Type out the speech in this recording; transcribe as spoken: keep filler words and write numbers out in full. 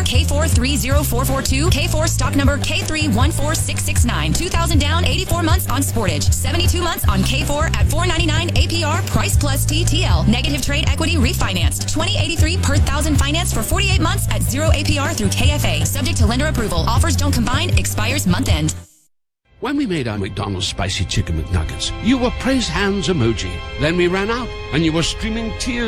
K four three zero four four two, K four stock number K three one four six six nine. two thousand down, eighty-four months on Sportage. seventy-two months on K four at four ninety-nine A P R, price plus T T L. Negative trade equity refinanced. twenty eighty-three per thousand finance for forty-eight months at zero A P R through K F A. Subject to lender approval. Offers don't combine. Expires month end. When we made our McDonald's Spicy Chicken McNuggets, you were praise hands emoji. Then we ran out, and you were streaming tears